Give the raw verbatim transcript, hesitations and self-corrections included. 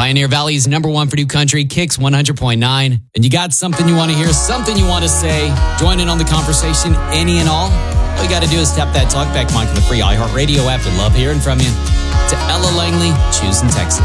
Pioneer Valley's number one for new country, Kicks one hundred point nine. And you got something you want to hear, something you want to say, join in on the conversation, any and all. All you got to do is tap that talkback mic on the free iHeartRadio app. We love hearing from you. To Ella Langley, choosing Texas.